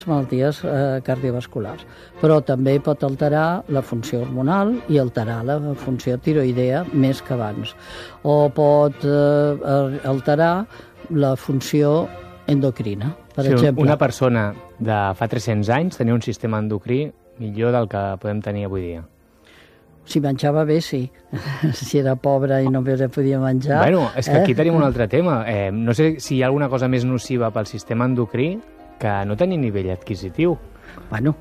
malalties cardiovasculars, però també pot alterar la funció hormonal i alterar la funció tiroidea més que abans, o pot alterar la funció endocrina, per exemple. Una persona de fa 300 anys tenia un sistema endocrí millor del que podem tenir avui dia. Si menjava bé, sí. Si era pobre i no podia menjar... Bueno, és que aquí tenim un altre tema. No sé si hi ha alguna cosa més nociva pel sistema endocrí que no tenir nivell adquisitiu. Bueno,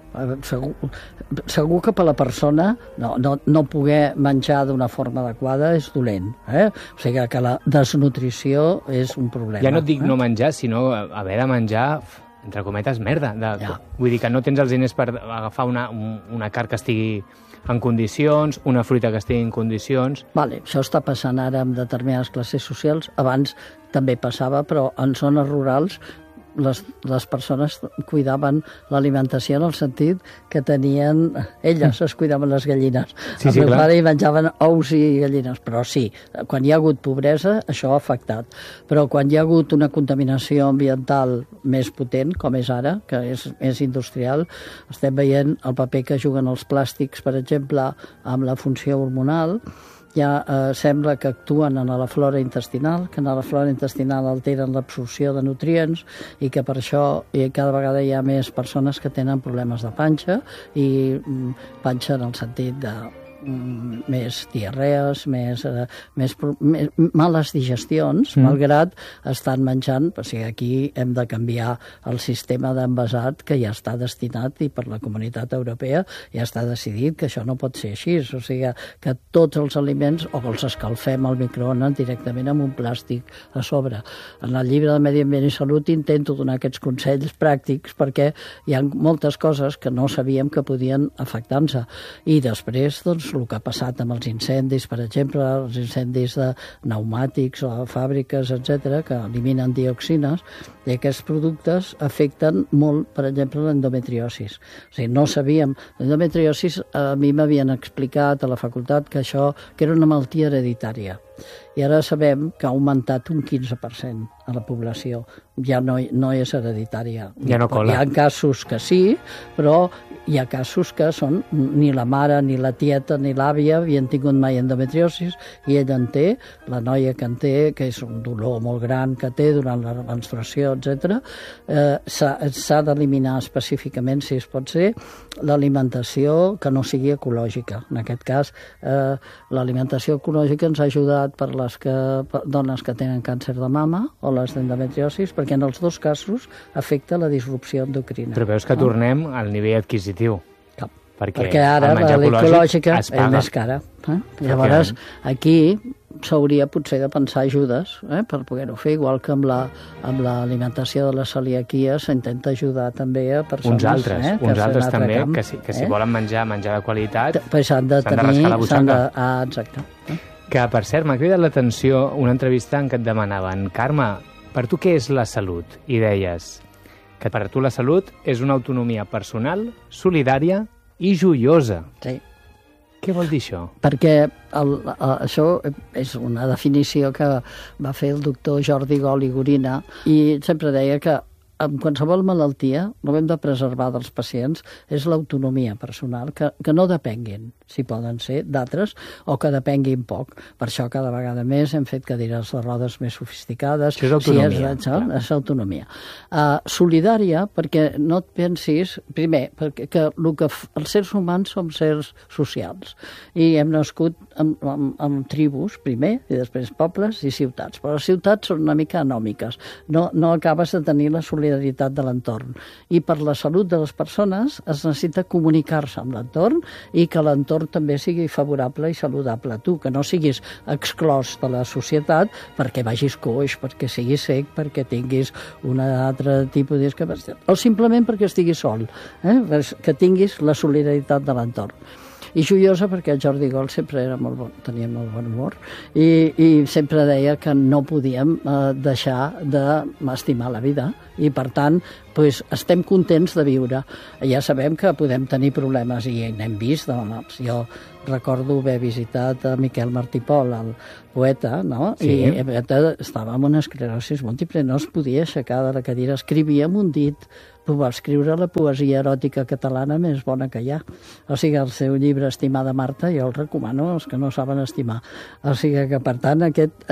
segur que per la persona no poder menjar d'una forma adequada és dolent. O sigui que la desnutrició és un problema. Ja no et dic no menjar, sinó haver de menjar, entre cometes, merda. Vull dir que no tens els diners per agafar una carn que estigui en condicions, una fruita que estigui en condicions... Vale, això està passant ara amb determinades classes socials. Abans també passava, però en zones rurals les persones cuidaven l'alimentació en el sentit que tenien... Elles es cuidaven les gallines. Sí, el meu clar. pare hi menjaven ous i gallines. Però sí, quan hi ha hagut pobresa, això ha afectat. Però quan hi ha hagut una contaminació ambiental més potent, com és ara, que és industrial, estem veient el paper que juguen els plàstics, per exemple, amb la funció hormonal. Ja sembla que actuen en la flora intestinal, que en la flora intestinal alteren l'absorció de nutrients i que per això cada vegada hi ha més persones que tenen problemes de panxa i panxa en el sentit de més diarrees, més males digestions, malgrat estan menjant. O sigui, aquí hem de canviar el sistema d'envasat que ja està destinat i per la Comunitat Europea ja està decidit que això no pot ser així. O sigui, que tots els aliments o els escalfem al microones directament amb un plàstic a sobre. En el llibre de Medi Ambient i Salut intento donar aquests consells pràctics perquè hi ha moltes coses que no sabíem que podien afectar-nos. I després, doncs, el que ha passat amb els incendis, per exemple, els incendis de pneumàtics o fàbriques, etc., que eliminen dioxines, i aquests productes afecten molt, per exemple, l'endometriosis. O sigui, no sabíem... L'endometriosis a mi m'havien explicat a la facultat que era una malaltia hereditària. I ara sabem que ha augmentat un 15% a la població. Ja no és hereditària. Ja no cola. Hi ha casos que sí, però hi ha casos que són ni la mare, ni la tieta, ni l'àvia havien tingut mai endometriosis i ella en té, la noia que en té, que és un dolor molt gran que té durant la menstruació, etc. S'ha d'eliminar específicament, si es pot ser, l'alimentació que no sigui ecològica. En aquest cas, l'alimentació ecològica ens ha ajudat per les dones que tenen càncer de mama o les d'endometriosis, perquè en els dos casos afecta la disrupció endocrina. Però veus que tornem al nivell adquisitiu. Perquè ara l'ecològica és més cara. Llavors, aquí s'hauria potser de pensar ajudes per poder-ho fer, igual que amb l'alimentació de la celiaquia s'intenta ajudar també a persones... Uns altres també, que si volen menjar de qualitat, s'han de rascar la butxaca. Exacte. Que, per cert, m'ha cridat l'atenció una entrevista en què et demanaven: Carme, per tu què és la salut? I deies que per tu la salut és una autonomia personal, solidària i joiosa. Sí. Què vol dir això? Perquè això és una definició que va fer el doctor Jordi Gol i Gorina i sempre deia que en qualsevol malaltia, el que hem de preservar dels pacients és l'autonomia personal, que no depenguin, si poden ser, d'altres, o que depenguin poc. Per això cada vegada més hem fet cadires de rodes més sofisticades. Això és autonomia. És autonomia. Solidària, perquè no et pensis, primer, perquè els éssers humans som sers socials i hem nascut en tribus, primer, i després pobles i ciutats. Però les ciutats són una mica anòmiques. No acabes de tenir la solidaritat de l'entorn. I per la salut de les persones es necessita comunicar-se amb l'entorn i que l'entorn també sigui favorable i saludable a tu, que no siguis exclòs de la societat perquè vagis coix, perquè siguis sec, perquè tinguis un altre tipus de discapacitat, o simplement perquè estiguis sol, que tinguis la solidaritat de l'entorn. I joiosa perquè el Jordi Gol sempre tenia molt bon humor i sempre deia que no podíem deixar d'estimar la vida i per tant doncs, estem contents de viure. Ja sabem que podem tenir problemes i n'hem vist, doncs, jo recordo haver visitat a Miquel Martí Pol, el poeta, no? Sí. I estava amb una esclerosi múltiple, no es podia aixecar de la cadira, escrivia amb un dit, va escriure la poesia eròtica catalana més bona que hi ha. O sigui, el seu llibre Estimada Marta, jo el recomano als que no saben estimar. O sigui que, per tant,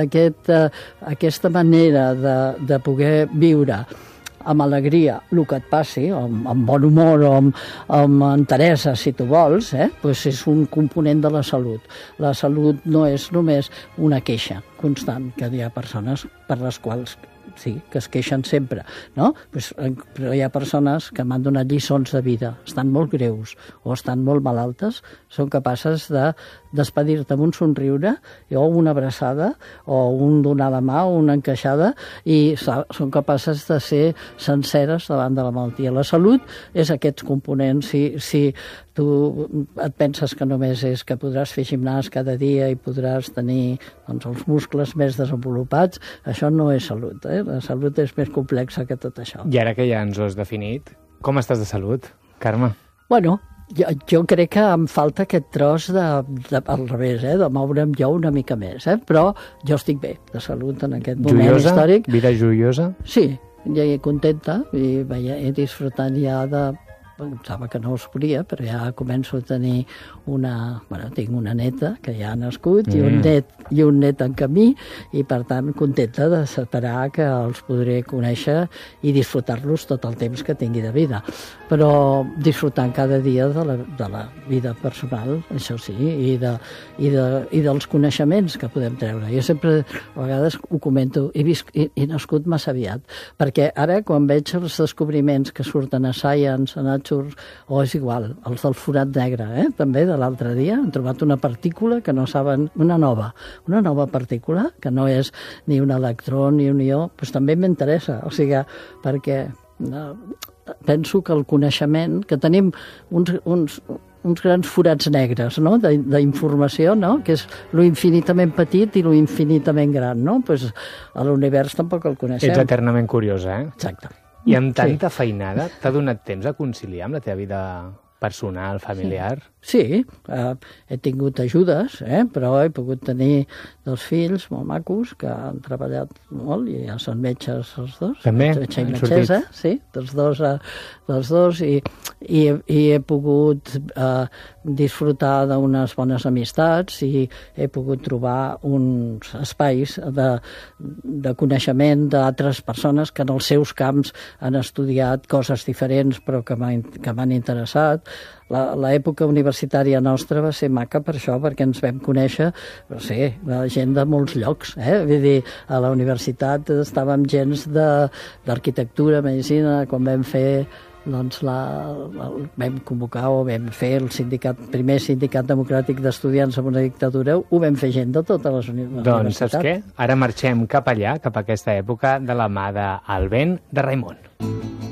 aquesta manera de poder viure amb alegria el que et passi, amb bon humor o amb enteresa, si tu vols, doncs és un component de la salut. La salut no és només una queixa constant, que hi ha persones per les quals sí, que es queixen sempre, no? Però hi ha persones que m'han donat lliçons de vida, estan molt greus o estan molt malaltes, són capaces de despedir-te amb un somriure o una abraçada o un donar la mà o una encaixada i són capaces de ser senceres davant de la malaltia. La salut és aquests components. Si tu et penses que només és que podràs fer gimnàs cada dia i podràs tenir els muscles més desenvolupats, això no és salut. La salut és més complexa que tot això. I ara que ja ens ho has definit, com estàs de salut, Carme? Bueno, jo crec que em falta aquest tros al revés, de moure'm jo una mica més, però jo estic bé de salut en aquest moment històric. Vida joiosa? Sí, ja contenta i disfrutant ja pensava que no els volia, però ja començo a tenir tinc una neta que ja ha nascut i un net en camí i per tant contenta de esperar que els podré conèixer i disfrutar-los tot el temps que tingui de vida. Però disfrutant cada dia de la vida personal, això sí, i dels coneixements que podem treure. Jo sempre a vegades ho comento, he nascut massa aviat, perquè ara quan veig els descobriments que surten a Science, a Nature, o és igual, els del forat negre, també de l'altre dia, han trobat una partícula que no saben, una nova partícula, que no és ni un electró ni un ió, doncs també m'interessa, o sigui, perquè penso que el coneixement, que tenim uns grans forats negres, no?, d'informació, no?, que és lo infinitament petit i lo infinitament gran, no? Pues a l'univers tampoc el coneixem. Ets eternament curiosa, Exacte. I amb tanta feinada, t'ha donat temps a conciliar amb la teva vida personal, familiar? Sí, he tingut ajudes, però he pogut tenir 2 fills molt macos que han treballat molt i ja són metges els dos. També? Metge i metgessa, sí, dels dos i he pogut disfrutar d'unes bones amistats i he pogut trobar uns espais de coneixement d'altres persones que en els seus camps han estudiat coses diferents però que m'han interessat. L'època universitària nostra va ser maca per això, perquè ens vam conèixer, no sé, gent de molts llocs, Vull dir, a la universitat estàvem gens d'arquitectura, medicina, quan vam fer vam convocar o vam fer el primer sindicat democràtic d'estudiants en una dictadura, ho vam fer gent de totes les universitats. Doncs saps què? Ara marxem cap allà, cap a aquesta època, de la mà d'El vent de Raimon.